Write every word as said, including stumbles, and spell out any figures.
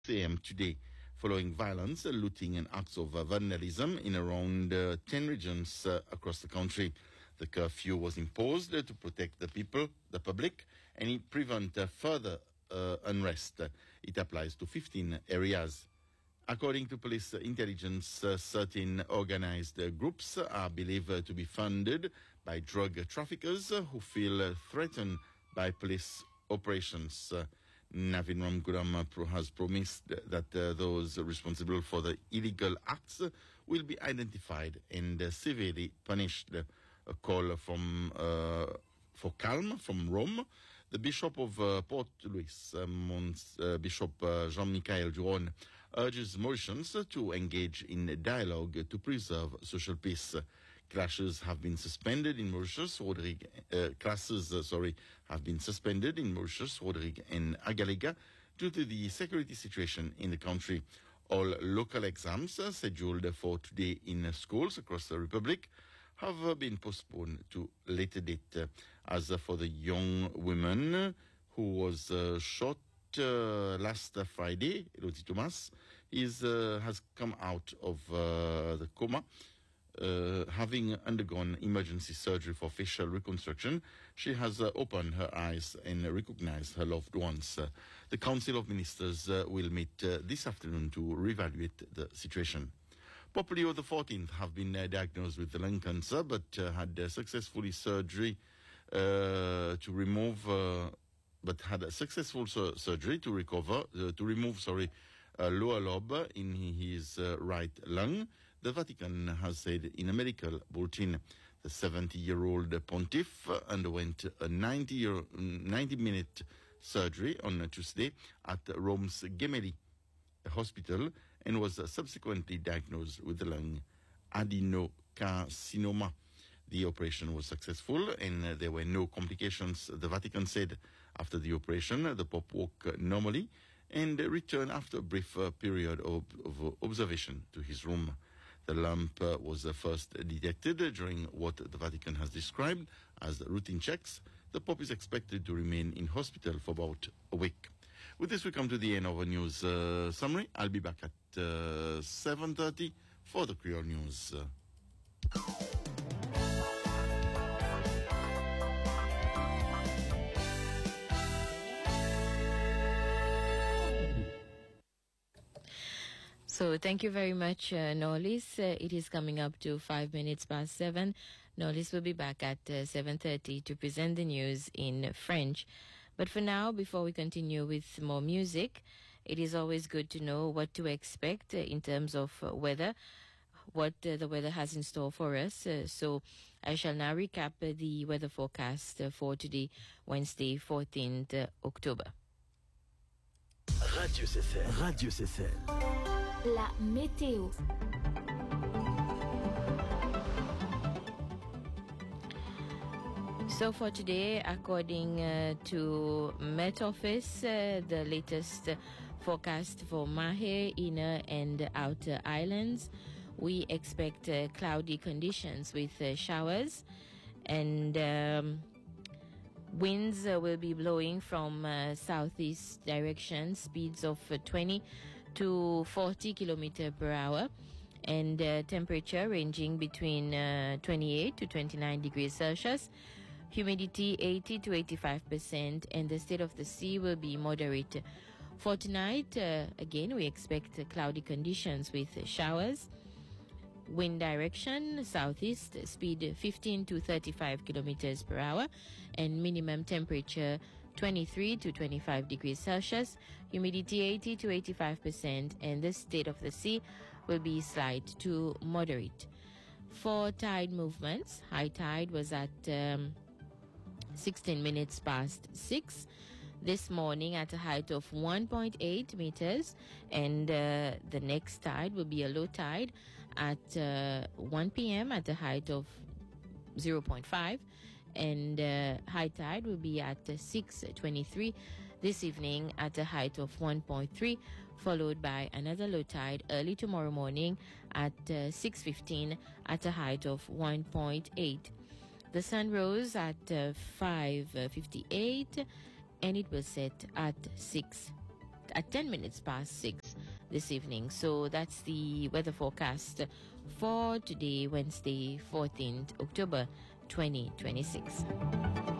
a m today, following violence, looting, and acts of vandalism in around uh, ten regions uh, across the country. The curfew was imposed uh, to protect the people, the public, and it prevent uh, further uh, unrest. It applies to fifteen areas. According to police intelligence, uh, certain organized uh, groups are believed uh, to be funded by drug traffickers uh, who feel uh, threatened by police operations. Uh, Navin Ramgoolam has promised that uh, those responsible for the illegal acts will be identified and uh, severely punished. A call from uh, for calm from Rome. The Bishop of uh, Port Louis, uh, Mons, uh, Bishop uh, Jean-Michel Duron, urges Mauritians to engage in dialogue to preserve social peace. Clashes have been suspended in Mauritius, Rodrigue, uh, classes, uh, sorry, have been suspended in Mauritius, Rodrigue, and Agalega due to the security situation in the country. All local exams uh, scheduled for today in uh, schools across the Republic have uh, been postponed to later date. Uh, as uh, for the young woman who was uh, shot uh, last uh, Friday, Elodie Thomas, is, uh, has come out of uh, the coma. Uh, having undergone emergency surgery for facial reconstruction, she has uh, opened her eyes and recognized her loved ones. Uh, the Council of Ministers uh, will meet uh, this afternoon to reevaluate the situation. Pope Leo the fourteenth have been uh, diagnosed with lung cancer, but uh, had uh, successfully surgery uh, to remove, uh, but had a successful sur- surgery to recover, uh, to remove, sorry, a lower lobe in his uh, right lung. The Vatican has said in a medical bulletin. The seventy-year-old pontiff underwent a ninety-minute surgery on Tuesday at Rome's Gemelli Hospital and was subsequently diagnosed with the lung adenocarcinoma. The operation was successful and there were no complications, the Vatican said. After the operation, the Pope woke normally and returned after a brief uh, period of, of observation to his room. The lump uh, was uh, first detected during what the Vatican has described as routine checks. The Pope is expected to remain in hospital for about a week. With this, we come to the end of our news uh, summary. I'll be back at uh, seven thirty for the Creole News. Uh, So thank you very much, uh, Norlis. Uh, it is coming up to five minutes past seven. Norlis will be back at uh, seven thirty to present the news in French. But for now, before we continue with more music, it is always good to know what to expect uh, in terms of uh, weather, what uh, the weather has in store for us. Uh, so I shall now recap uh, the weather forecast uh, for today, Wednesday, fourteenth uh, October. Radio C C L. Radio C C L. La météo. So for today, according uh, to Met Office, uh, the latest uh, forecast for Mahé, Inner and Outer Islands, we expect uh, cloudy conditions with uh, showers, and um, winds uh, will be blowing from uh, southeast direction, speeds of uh, twenty to forty kilometers per hour, and uh, temperature ranging between uh, twenty-eight to twenty-nine degrees Celsius, humidity eighty to eighty-five percent, and the state of the sea will be moderate. For tonight, uh, again, we expect uh, cloudy conditions with showers. Wind direction southeast, speed fifteen to thirty-five kilometers per hour, and minimum temperature twenty-three to twenty-five degrees Celsius, humidity eighty to eighty-five percent, and the state of the sea will be slight to moderate. For tide movements, high tide was at um, sixteen minutes past six this morning at a height of one point eight meters, and uh, the next tide will be a low tide at uh, one p.m. at a height of zero point five, and uh, high tide will be at uh, six twenty-three this evening at a height of one point three, followed by another low tide early tomorrow morning at uh, six fifteen at a height of one point eight. The sun rose at uh, five fifty-eight and it will set at six start at ten minutes past six this evening. So that's the weather forecast for today, Wednesday, fourteenth October twenty twenty-six.